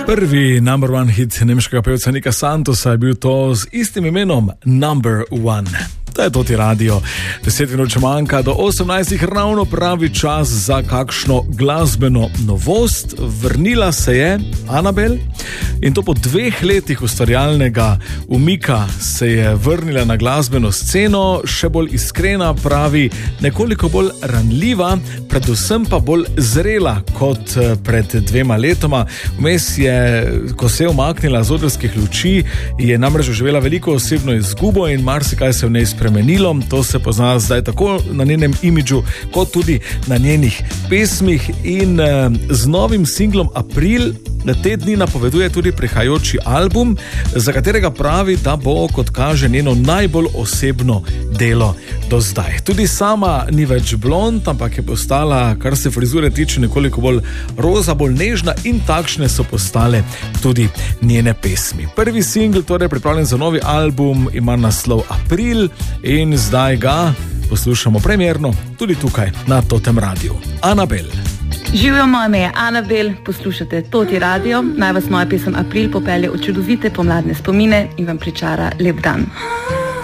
Prvi number one hit nemškega pevca Nika Santosa je bil to z istim imenom Number One. To je Toti Radio. 10 minut še manjka do 18, ravno pravi čas za kakšno glasbeno novost. Vrnila se je Anabel in to po 2 letih ustvarjalnega umika se je vrnila na glasbeno sceno, še bolj iskrena, pravi, nekoliko bolj ranljiva, predvsem pa bolj zrela kot pred 2 letoma. Vmes je, ko se je umaknila z odrskih luči, je namreč doživela veliko osebno izgubo in marsikaj se v njej spremenilo. To se pozna zdaj tako na njenem imidžu, kot tudi na njenih pesmih in z novim singlom April te dni napoveduje tudi prihajajoči album, za katerega pravi, da bo, kot kaže, njeno najbolj osebno delo do zdaj. Tudi sama ni več blond, ampak je postala, kar se frizure tiče, nekoliko bolj roza, bolj nežna in takšne so postale tudi njene pesmi. Prvi singl, torej pripravljen za novi album, ima naslov April in zdaj ga poslušamo premierno tudi tukaj na Totem Radiu. Anabel. Živijo, moje ime je Anabel, poslušate Toti Radio, naj vas moja pesem April popelje v čudovite pomladne spomine in vam pričara lep dan.